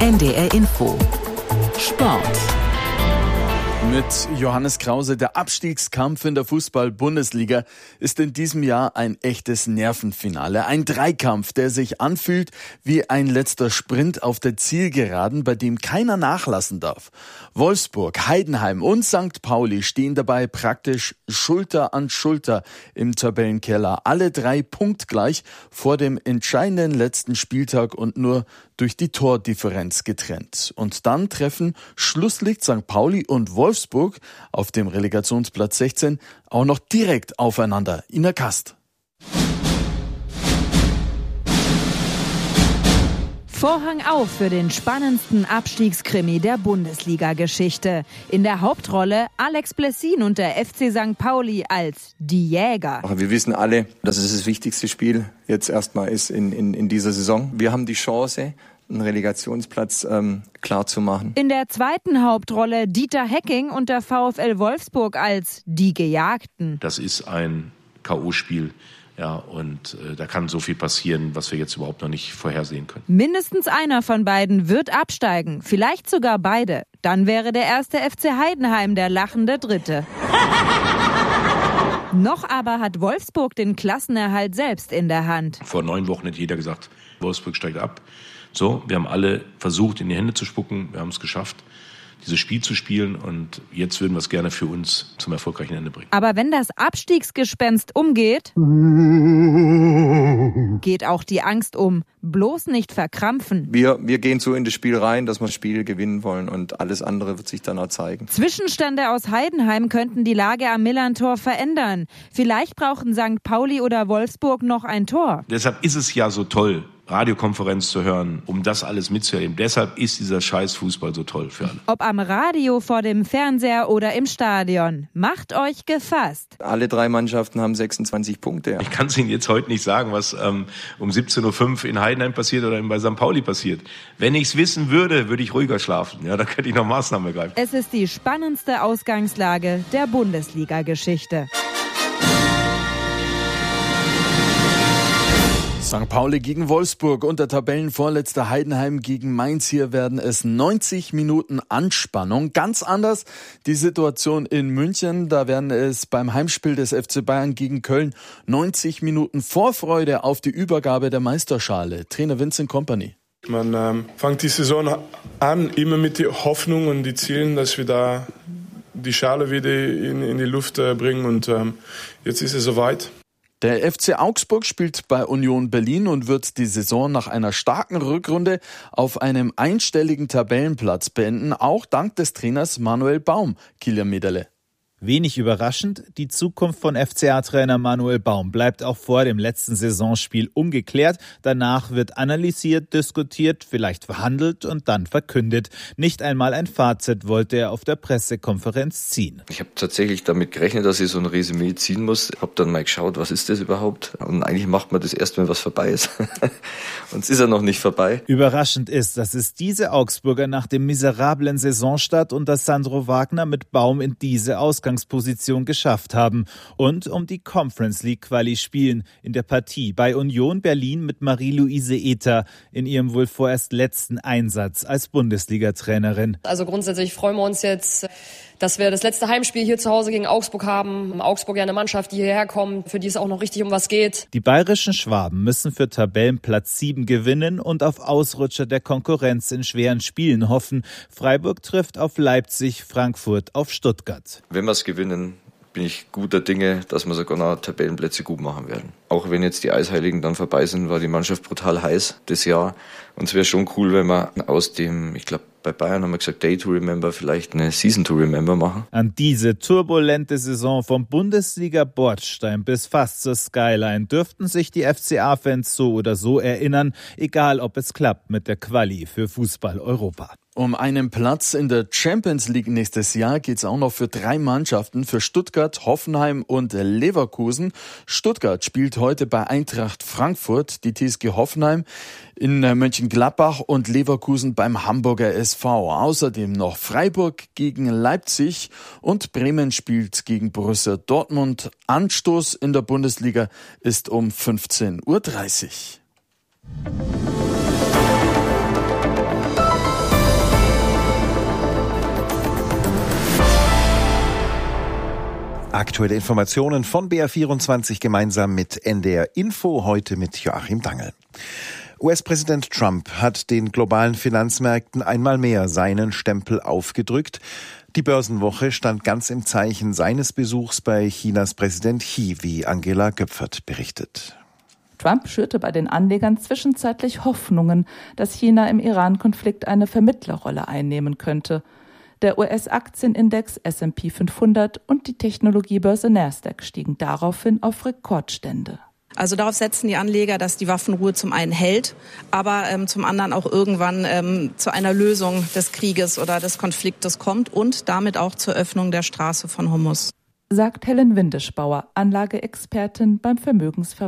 NDR Info Sport. Mit Johannes Krause. Der Abstiegskampf in der Fußball-Bundesliga ist in diesem Jahr ein echtes Nervenfinale. Ein Dreikampf, der sich anfühlt wie ein letzter Sprint auf der Zielgeraden, bei dem keiner nachlassen darf. Wolfsburg, Heidenheim und St. Pauli stehen dabei praktisch Schulter an Schulter im Tabellenkeller. Alle drei punktgleich vor dem entscheidenden letzten Spieltag und nur durch die Tordifferenz getrennt. Und dann treffen Schlusslicht St. Pauli und Wolfsburg auf dem Relegationsplatz 16 auch noch direkt aufeinander. Ina Kast. Vorhang auf für den spannendsten Abstiegskrimi der Bundesliga-Geschichte. In der Hauptrolle Alex Blessin und der FC St. Pauli als die Jäger. Wir wissen alle, dass es das wichtigste Spiel jetzt erstmal ist in dieser Saison. Wir haben die Chance, einen Relegationsplatz klar zu machen. In der zweiten Hauptrolle Dieter Hecking und der VfL Wolfsburg als die Gejagten. Das ist ein K.O.-Spiel. Ja, und da kann so viel passieren, was wir jetzt überhaupt noch nicht vorhersehen können. Mindestens einer von beiden wird absteigen, vielleicht sogar beide. Dann wäre der erste FC Heidenheim der lachende Dritte. Noch aber hat Wolfsburg den Klassenerhalt selbst in der Hand. Vor 9 Wochen hat jeder gesagt, Wolfsburg steigt ab. So, wir haben alle versucht, in die Hände zu spucken. Wir haben es geschafft, dieses Spiel zu spielen, und jetzt würden wir es gerne für uns zum erfolgreichen Ende bringen. Aber wenn das Abstiegsgespenst umgeht, geht auch die Angst um. Bloß nicht verkrampfen. Wir gehen so in das Spiel rein, dass wir das Spiel gewinnen wollen, und alles andere wird sich dann auch zeigen. Zwischenstände aus Heidenheim könnten die Lage am Millerntor verändern. Vielleicht brauchen St. Pauli oder Wolfsburg noch ein Tor. Deshalb ist es ja so toll, Radiokonferenz zu hören, um das alles mitzuerleben. Deshalb ist dieser Scheiß-Fußball so toll für alle. Ob am Radio, vor dem Fernseher oder im Stadion. Macht euch gefasst. Alle drei Mannschaften haben 26 Punkte. Ich kann es Ihnen jetzt heute nicht sagen, was um 17.05 Uhr in Heidenheim passiert oder bei St. Pauli passiert. Wenn ich es wissen würde, würde ich ruhiger schlafen. Ja, da könnte ich noch Maßnahmen ergreifen. Es ist die spannendste Ausgangslage der Bundesliga-Geschichte. St. Pauli gegen Wolfsburg und der Tabellenvorletzte Heidenheim gegen Mainz. Hier werden es 90 Minuten Anspannung. Ganz anders die Situation in München. Da werden es beim Heimspiel des FC Bayern gegen Köln 90 Minuten Vorfreude auf die Übergabe der Meisterschale. Trainer Vincent Kompany. Man fängt die Saison an, immer mit der Hoffnung und die Zielen, dass wir da die Schale wieder in die Luft bringen. Und jetzt ist es soweit. Der FC Augsburg spielt bei Union Berlin und wird die Saison nach einer starken Rückrunde auf einem einstelligen Tabellenplatz beenden, auch dank des Trainers Manuel Baum. Kilian Mederle. Wenig überraschend, die Zukunft von FCA-Trainer Manuel Baum bleibt auch vor dem letzten Saisonspiel ungeklärt. Danach wird analysiert, diskutiert, vielleicht verhandelt und dann verkündet. Nicht einmal ein Fazit wollte er auf der Pressekonferenz ziehen. Ich habe tatsächlich damit gerechnet, dass ich so ein Resümee ziehen muss. Habe dann mal geschaut, was ist das überhaupt? Und eigentlich macht man das erst, wenn was vorbei ist. Und es ist ja noch nicht vorbei. Überraschend ist, dass es diese Augsburger nach dem miserablen Saisonstart unter Sandro Wagner mit Baum in diese Ausgangsposition geschafft haben und um die Conference League Quali spielen in der Partie bei Union Berlin mit Marie-Louise Ether in ihrem wohl vorerst letzten Einsatz als Bundesliga-Trainerin. Also grundsätzlich freuen wir uns jetzt, dass wir das letzte Heimspiel hier zu Hause gegen Augsburg haben. Augsburg ja eine Mannschaft, die hierher kommt, für die es auch noch richtig um was geht. Die bayerischen Schwaben müssen für Tabellenplatz 7 gewinnen und auf Ausrutscher der Konkurrenz in schweren Spielen hoffen. Freiburg trifft auf Leipzig, Frankfurt auf Stuttgart. Wenn wir es gewinnen, bin ich guter Dinge, dass wir sogar noch Tabellenplätze gut machen werden. Auch wenn jetzt die Eisheiligen dann vorbei sind, war die Mannschaft brutal heiß das Jahr. Und es wäre schon cool, wenn wir aus dem, ich glaube, bei Bayern haben wir gesagt, Day to Remember, vielleicht eine Season to Remember machen. An diese turbulente Saison vom Bundesliga-Bordstein bis fast zur Skyline dürften sich die FCA-Fans so oder so erinnern, egal ob es klappt mit der Quali für Fußball-Europa. Um einen Platz in der Champions League nächstes Jahr geht's auch noch für 3 Mannschaften, für Stuttgart, Hoffenheim und Leverkusen. Stuttgart spielt heute bei Eintracht Frankfurt, die TSG Hoffenheim in Mönchengladbach und Leverkusen beim Hamburger SV. Außerdem noch Freiburg gegen Leipzig und Bremen spielt gegen Borussia Dortmund. Anstoß in der Bundesliga ist um 15:30 Uhr. Aktuelle Informationen von BR24 gemeinsam mit NDR Info, heute mit Joachim Dangel. US-Präsident Trump hat den globalen Finanzmärkten einmal mehr seinen Stempel aufgedrückt. Die Börsenwoche stand ganz im Zeichen seines Besuchs bei Chinas Präsident Xi, wie Angela Göpfert berichtet. Trump schürte bei den Anlegern zwischenzeitlich Hoffnungen, dass China im Iran-Konflikt eine Vermittlerrolle einnehmen könnte. Der US-Aktienindex S&P 500 und die Technologiebörse Nasdaq stiegen daraufhin auf Rekordstände. Also darauf setzen die Anleger, dass die Waffenruhe zum einen hält, aber zum anderen auch irgendwann zu einer Lösung des Krieges oder des Konfliktes kommt und damit auch zur Öffnung der Straße von Hormuz. Sagt Helen Windischbauer, Anlageexpertin beim Vermögensverwalter